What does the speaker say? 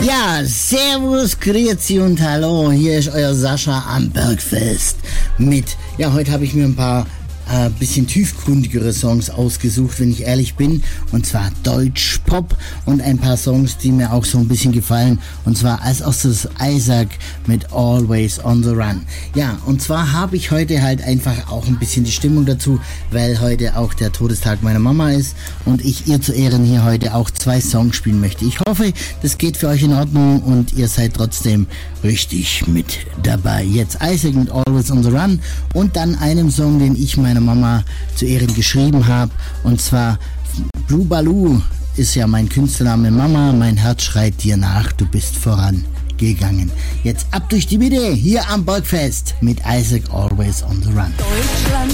Ja, servus, grüezi und hallo, hier ist euer Sascha am Bergfest mit, ja, heute habe ich mir ein paar bisschen tiefgründigere Songs ausgesucht, wenn ich ehrlich bin, und zwar Deutsch-Pop und ein paar Songs, die mir auch so ein bisschen gefallen, und zwar als erstes Isaac mit Always on the Run. Ja, und zwar habe ich heute halt einfach auch ein bisschen die Stimmung dazu, weil heute auch der Todestag meiner Mama ist und ich ihr zu Ehren hier heute auch 2 Songs spielen möchte. Ich hoffe, das geht für euch in Ordnung und ihr seid trotzdem richtig mit dabei. Jetzt Isaac mit Always on the Run und dann einem Song, den ich meiner Mama zu Ehren geschrieben habe, und zwar Blue Baloo ist ja mein Künstlername. Mama, mein Herz schreit dir nach, du bist vorangegangen. Jetzt ab durch die Mitte hier am Bergfest mit Isaac Always on the Run. Deutschland